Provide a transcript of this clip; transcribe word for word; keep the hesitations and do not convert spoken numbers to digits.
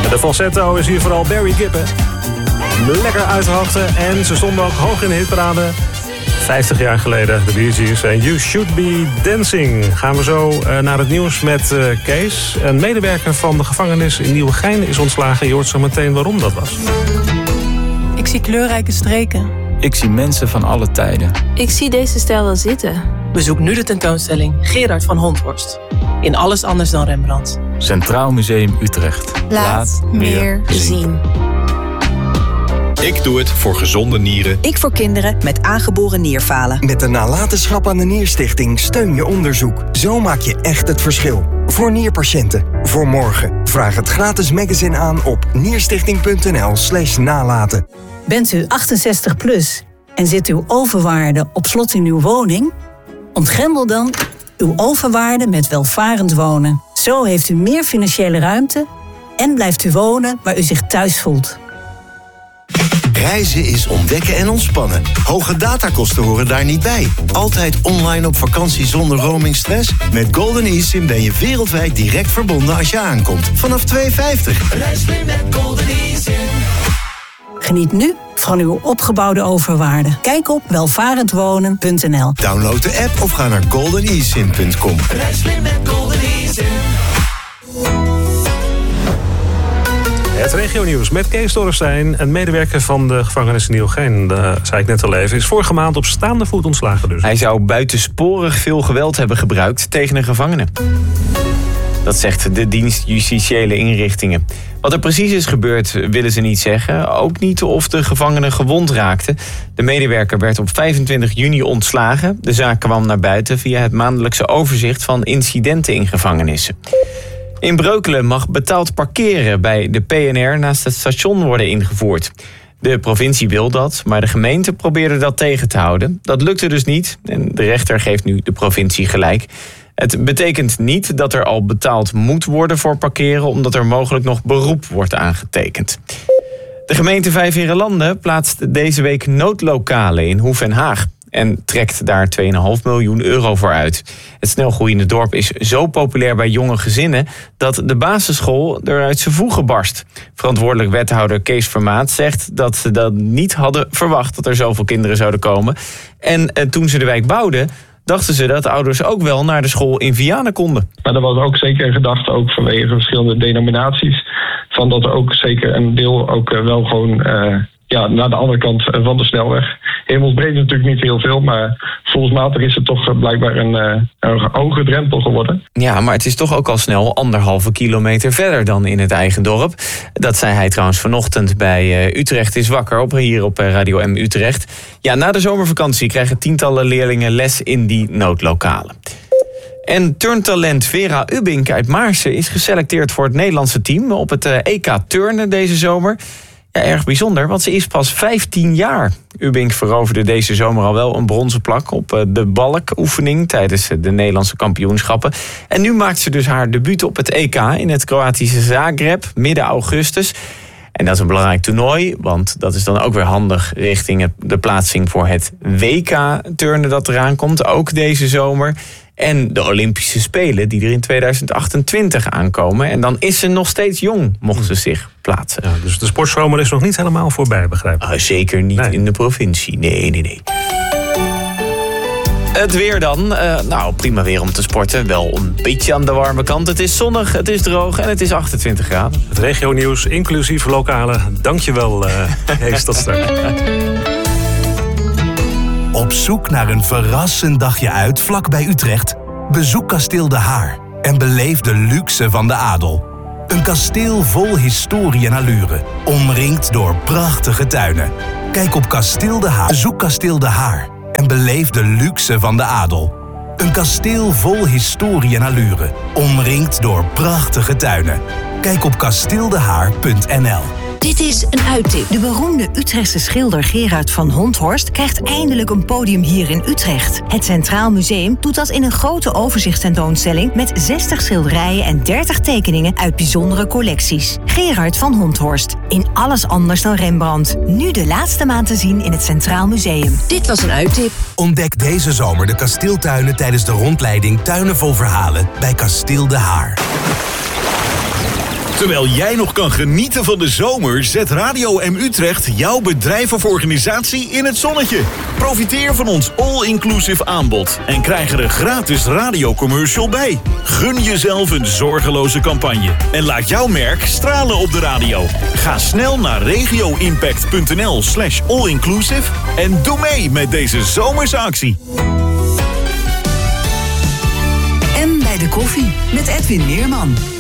De falsetto is hier vooral Barry Gibb. Lekker uit de hoogte en ze stonden ook hoog in de hitparade. vijftig jaar geleden, de Bee Gees en You Should Be Dancing. Gaan we zo uh, naar het nieuws met uh, Kees. Een medewerker van de gevangenis in Nieuwegein is ontslagen. Je hoort zo meteen waarom dat was. Ik zie kleurrijke streken. Ik zie mensen van alle tijden. Ik zie deze stijl wel zitten. Bezoek nu de tentoonstelling Gerard van Honthorst. In Alles anders dan Rembrandt. Centraal Museum Utrecht. Laat, Laat meer zien. zien. Ik doe het voor gezonde nieren. Ik voor kinderen met aangeboren nierfalen. Met de nalatenschap aan de Nierstichting steun je onderzoek. Zo maak je echt het verschil. Voor nierpatiënten. Voor morgen. Vraag het gratis magazine aan op nierstichting.nl slash nalaten. Bent u achtenzestig plus en zit uw overwaarde op slot in uw woning? Ontgrendel dan uw overwaarde met welvarend wonen. Zo heeft u meer financiële ruimte en blijft u wonen waar u zich thuis voelt. Reizen is ontdekken en ontspannen. Hoge datakosten horen daar niet bij. Altijd online op vakantie zonder roamingstress? Met Golden eSIM ben je wereldwijd direct verbonden als je aankomt. Vanaf twee euro vijftig. Reis mee met Golden eSIM. Geniet nu van uw opgebouwde overwaarde. Kijk op welvarendwonen punt n l. Download de app of ga naar golden e sim punt com. Reis mee met Golden eSIM. Het regionieuws met Kees Dorrestein, een medewerker van de gevangenis in Nieuwegein. Dat zei ik net al even. Is vorige maand op staande voet ontslagen dus. Hij zou buitensporig veel geweld hebben gebruikt tegen een gevangene. Dat zegt de dienst justitiële inrichtingen. Wat er precies is gebeurd willen ze niet zeggen. Ook niet of de gevangene gewond raakte. De medewerker werd op vijfentwintig juni ontslagen. De zaak kwam naar buiten via het maandelijkse overzicht van incidenten in gevangenissen. In Breukelen mag betaald parkeren bij de P N R naast het station worden ingevoerd. De provincie wil dat, maar de gemeente probeerde dat tegen te houden. Dat lukte dus niet en de rechter geeft nu de provincie gelijk. Het betekent niet dat er al betaald moet worden voor parkeren, omdat er mogelijk nog beroep wordt aangetekend. De gemeente Vijfheerenlanden plaatst deze week noodlokalen in Hoef en Haag en trekt daar twee komma vijf miljoen euro voor uit. Het snelgroeiende dorp is zo populair bij jonge gezinnen dat de basisschool er uit zijn voegen barst. Verantwoordelijk wethouder Kees Vermaat zegt dat ze dat niet hadden verwacht dat er zoveel kinderen zouden komen. En eh, toen ze de wijk bouwden, dachten ze dat ouders ook wel naar de school in Vianen konden. Maar er was ook zeker een gedachte, ook vanwege verschillende denominaties, van dat er ook zeker een deel ook uh, wel gewoon uh, ja, naar de andere kant uh, van de snelweg. Hemelsbreed natuurlijk niet heel veel, maar volksmatig is het toch uh, blijkbaar een, uh, een hoge drempel geworden. Ja, maar het is toch ook al snel anderhalve kilometer verder dan in het eigen dorp. Dat zei hij trouwens vanochtend bij uh, Utrecht is wakker, op, hier op uh, Radio M Utrecht. Ja, na de zomervakantie krijgen tientallen leerlingen les in die noodlokalen. En turntalent Vera Ubbink uit Maarsen is geselecteerd voor het Nederlandse team op het uh, E K turnen deze zomer. Ja, erg bijzonder, want ze is pas vijftien jaar. Ubbink veroverde deze zomer al wel een bronzen plak op de balkoefening tijdens de Nederlandse kampioenschappen. En nu maakt ze dus haar debuut op het E K in het Kroatische Zagreb, midden augustus. En dat is een belangrijk toernooi, want dat is dan ook weer handig richting de plaatsing voor het W K turnen dat eraan komt, ook deze zomer. En de Olympische Spelen die er in tweeduizend achtentwintig aankomen. En dan is ze nog steeds jong, mocht ze zich plaatsen. Ja, dus de sportzomer is nog niet helemaal voorbij, begrijp ik? Uh, zeker niet nee. in de provincie. Nee, nee, nee. Het weer dan. Uh, nou, prima weer om te sporten. Wel een beetje aan de warme kant. Het is zonnig, het is droog en het is achtentwintig graden. Het regionieuws, inclusief lokale. Dankjewel, uh, Hees, tot straks. Op zoek naar een verrassend dagje uit vlak bij Utrecht? Bezoek Kasteel De Haar en beleef de luxe van de adel. Een kasteel vol historie en allure, omringd door prachtige tuinen. Kijk op Kasteel De Haar. Bezoek Kasteel De Haar en beleef de luxe van de adel. Een kasteel vol historie en allure, omringd door prachtige tuinen. Kijk op kasteeldehaar punt n l. Dit is een uittip. De beroemde Utrechtse schilder Gerard van Honthorst krijgt eindelijk een podium hier in Utrecht. Het Centraal Museum doet dat in een grote overzichtstentoonstelling met zestig schilderijen en dertig tekeningen uit bijzondere collecties. Gerard van Honthorst. In Alles anders dan Rembrandt. Nu de laatste maand te zien in het Centraal Museum. Dit was een uittip. Ontdek deze zomer de kasteeltuinen tijdens de rondleiding Tuinen vol Verhalen bij Kasteel De Haar. Terwijl jij nog kan genieten van de zomer, zet Radio M Utrecht jouw bedrijf of organisatie in het zonnetje. Profiteer van ons all-inclusive aanbod en krijg er een gratis radiocommercial bij. Gun jezelf een zorgeloze campagne en laat jouw merk stralen op de radio. Ga snel naar regioimpact.nl slash all-inclusive en doe mee met deze zomerse actie. En bij de koffie met Edwin Meerman.